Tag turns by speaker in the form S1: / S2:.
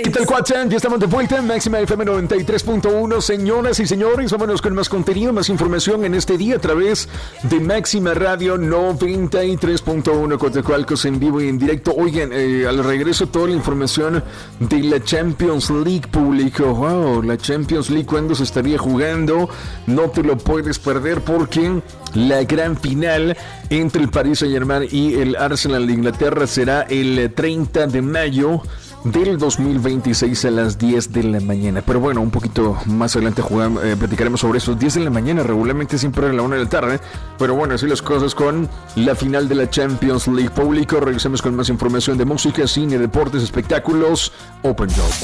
S1: ¿Qué tal, Cuatán? Ya estamos de vuelta en Máxima FM 93.1. Señoras y señores, vámonos con más contenido, más información en este día a través de Máxima Radio 93.1 Coatzacoalcos en vivo y en directo. Oigan, al regreso toda la información de la Champions League, público. Wow, la Champions League, ¿cuándo se estaría jugando? No te lo puedes perder porque la gran final entre el Paris Saint-Germain y el Arsenal de Inglaterra será el 30 de mayo del 2026 a las 10 de la mañana. Pero bueno, un poquito más adelante platicaremos sobre eso. 10 de la mañana, regularmente siempre a la 1 de la tarde. Pero bueno, así las cosas con la final de la Champions League. Público, regresamos con más información de música, cine, deportes, espectáculos. Open Job.